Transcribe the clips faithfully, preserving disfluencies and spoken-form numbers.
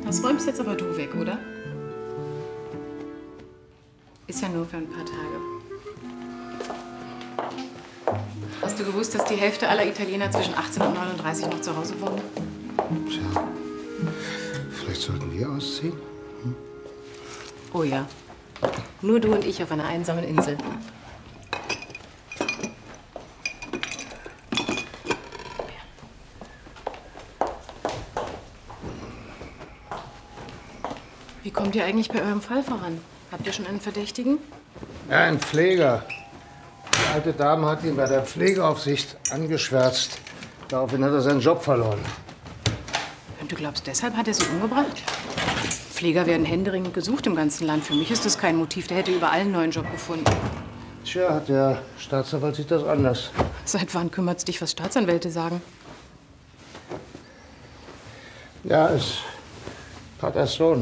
Das räumst jetzt aber du weg, oder? Ist ja nur für ein paar Tage. Hast du gewusst, dass die Hälfte aller Italiener zwischen achtzehn und neununddreißig noch zu Hause wohnen? Tja, vielleicht sollten wir ausziehen? Hm? Oh ja. Nur du und ich auf einer einsamen Insel. Wie kommt ihr eigentlich bei eurem Fall voran? Habt ihr schon einen Verdächtigen? Ja, ein Pfleger. Die alte Dame hat ihn bei der Pflegeaufsicht angeschwärzt. Daraufhin hat er seinen Job verloren. Und du glaubst, deshalb hat er sie umgebracht? Pfleger werden händeringend gesucht im ganzen Land. Für mich ist das kein Motiv. Der hätte überall einen neuen Job gefunden. Tja, hat der Staatsanwalt sieht das anders. Seit wann kümmert's dich, was Staatsanwälte sagen? Ja, ist Vaters Sohn.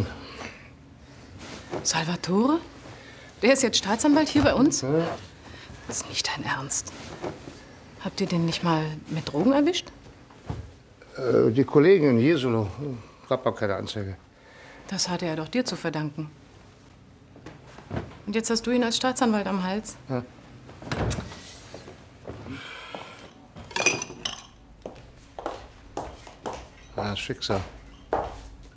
Salvatore? Der ist jetzt Staatsanwalt hier bei uns? Ja. Das ist nicht dein Ernst. Habt ihr den nicht mal mit Drogen erwischt? Äh, die Kollegin in Jesolo gab auch keine Anzeige. Das hatte er doch dir zu verdanken. Und jetzt hast du ihn als Staatsanwalt am Hals? Ja. Ah, Schicksal.